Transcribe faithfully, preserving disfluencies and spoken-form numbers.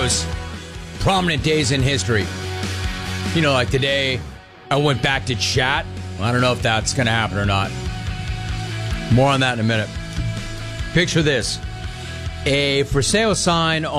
those prominent days in history. You know, like today, I went back to chat. I don't know if that's going to happen or not. More on that in a minute. Picture this. A for sale sign